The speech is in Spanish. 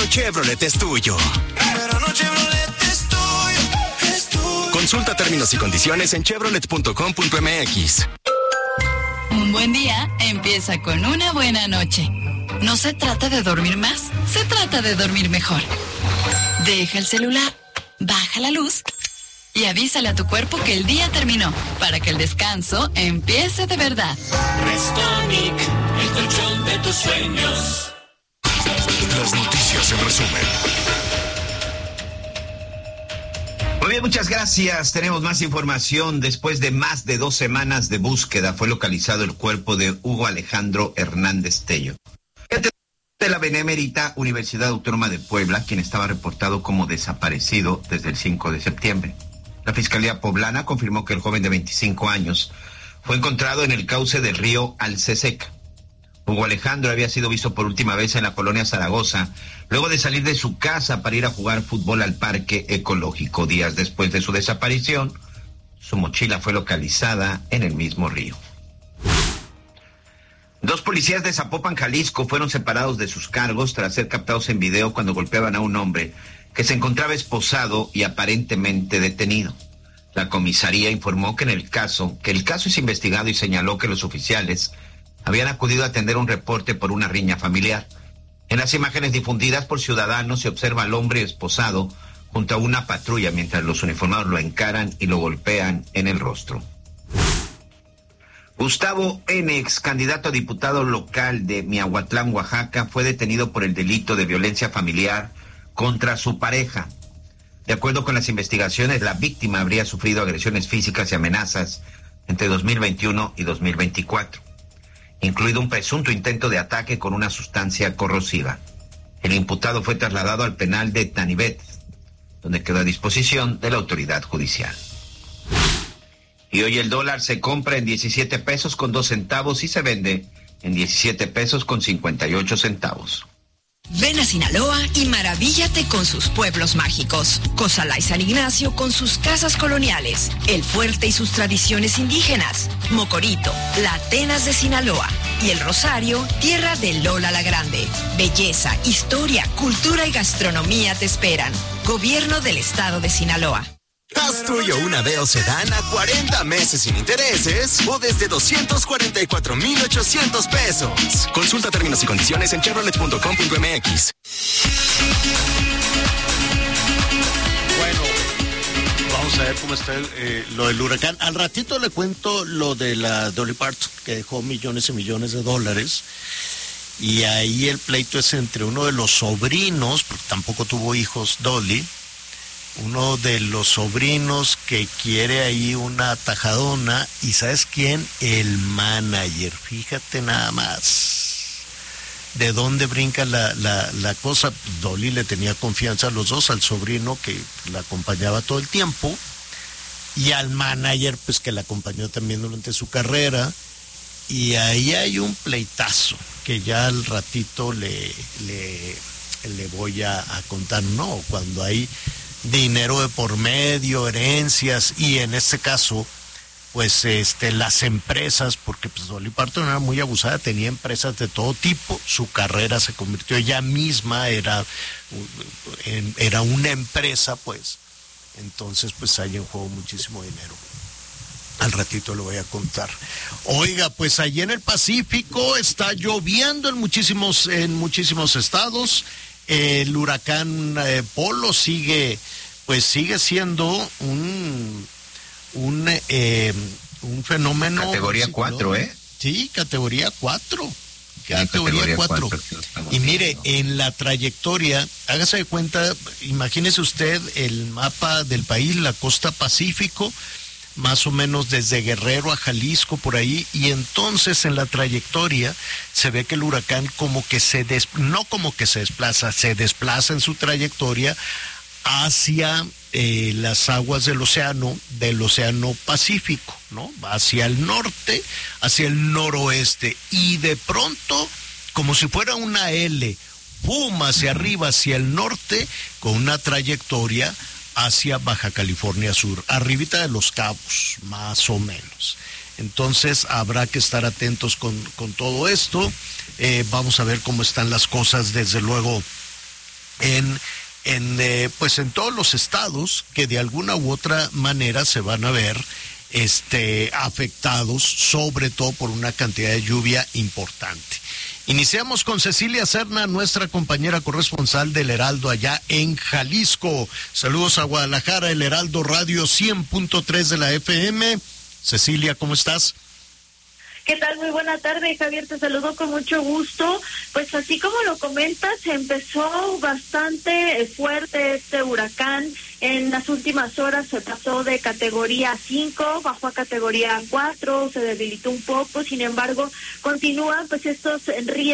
Chevrolet es tuyo. Verano Chevrolet es tuyo. Consulta términos y condiciones en chevrolet.com.mx. Un buen día empieza con una buena noche. No se trata de dormir más, se trata de dormir mejor. Deja el celular, baja la luz y avísale a tu cuerpo que el día terminó, para que el descanso empiece de verdad. Restonic, el colchón de tus sueños. Las noticias en resumen. Muy bien, muchas gracias. Tenemos más información. Después de más de 2 semanas de búsqueda, fue localizado el cuerpo de Hugo Alejandro Hernández Tello, de la Benemérita Universidad Autónoma de Puebla, quien estaba reportado como desaparecido desde el 5 de septiembre. La Fiscalía Poblana confirmó que el joven de 25 años fue encontrado en el cauce del río Alceseca. Hugo Alejandro había sido visto por última vez en la colonia Zaragoza, luego de salir de su casa para ir a jugar fútbol al Parque Ecológico. Días después de su desaparición, su mochila fue localizada en el mismo río. 2 policías de Zapopan, Jalisco, fueron separados de sus cargos tras ser captados en video cuando golpeaban a un hombre que se encontraba esposado y aparentemente detenido. La comisaría informó que el caso es investigado y señaló que los oficiales habían acudido a atender un reporte por una riña familiar. En las imágenes difundidas por ciudadanos se observa al hombre esposado junto a una patrulla mientras los uniformados lo encaran y lo golpean en el rostro. Gustavo N., ex candidato a diputado local de Miahuatlán, Oaxaca, fue detenido por el delito de violencia familiar contra su pareja. De acuerdo con las investigaciones, la víctima habría sufrido agresiones físicas y amenazas entre 2021 y 2024, incluido un presunto intento de ataque con una sustancia corrosiva. El imputado fue trasladado al penal de Tanibet, donde quedó a disposición de la autoridad judicial. Y hoy el dólar se compra en 17 pesos con 2 centavos y se vende en 17 pesos con 58 centavos. Ven a Sinaloa y maravíllate con sus pueblos mágicos. Cozalá y San Ignacio con sus casas coloniales. El Fuerte y sus tradiciones indígenas. Mocorito, la Atenas de Sinaloa. Y el Rosario, tierra de Lola la Grande. Belleza, historia, cultura y gastronomía te esperan. Gobierno del Estado de Sinaloa. Haz tuyo una Veo Sedán a 40 meses sin intereses o desde 244,800 pesos. Consulta términos y condiciones en chevrolet.com.mx. Bueno, vamos a ver cómo está lo del huracán. Al ratito le cuento lo de la Dolly Parton, que dejó millones y millones de dólares. Y ahí el pleito es entre uno de los sobrinos, porque tampoco tuvo hijos Dolly, uno de los sobrinos que quiere ahí una tajadona, y ¿sabes quién? El manager. Fíjate nada más de dónde brinca la cosa. Dolly le tenía confianza a los dos, al sobrino que la acompañaba todo el tiempo y al manager pues que la acompañó también durante su carrera, y ahí hay un pleitazo que ya al ratito le voy a contar. No, cuando hay dinero de por medio, herencias, y en este caso pues las empresas, porque pues Dolly Parton era muy abusada, tenía empresas de todo tipo, su carrera se convirtió ella misma, era una empresa, pues entonces pues hay en juego muchísimo dinero. Al ratito le voy a contar. Oiga, pues allí en el Pacífico está lloviendo en muchísimos estados. El huracán Polo sigue siendo un fenómeno. Categoría 4, ¿eh? Sí, categoría 4. Categoría 4. Y mire, en la trayectoria, hágase de cuenta, imagínese usted el mapa del país, la costa Pacífico, más o menos desde Guerrero a Jalisco, por ahí, y entonces en la trayectoria se ve que el huracán se desplaza en su trayectoria hacia las aguas del océano Pacífico, ¿no? Va hacia el norte, hacia el noroeste, y de pronto, como si fuera una L, ¡pum!, hacia arriba, hacia el norte, con una trayectoria hacia Baja California Sur, arribita de Los Cabos, más o menos. Entonces habrá que estar atentos con todo esto. Vamos a ver cómo están las cosas, desde luego, pues en todos los estados que de alguna u otra manera se van a ver afectados, sobre todo por una cantidad de lluvia importante. Iniciamos con Cecilia Serna, nuestra compañera corresponsal del Heraldo allá en Jalisco. Saludos a Guadalajara, el Heraldo Radio 100.3 de la FM. Cecilia, ¿cómo estás? ¿Qué tal? Muy buena tarde, Javier, te saludo con mucho gusto. Pues así como lo comentas, empezó bastante fuerte este huracán. En las últimas horas se pasó de categoría 5, bajó a categoría 4, se debilitó un poco, sin embargo, continúan pues estos riesgos